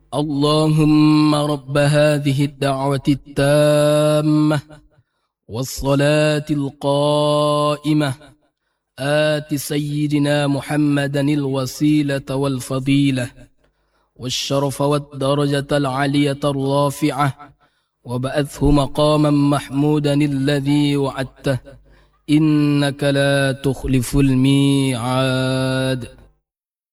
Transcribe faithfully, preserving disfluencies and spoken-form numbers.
اللهم رب هذه الدعوة التامة والصلاة القائمة آت سيدنا محمدا الوسيلة والفضيلة والشرف والدرجة العلية الرافعة وبعثه مقاما محمودا الذي وعدته إنك لا تخلف الميعاد.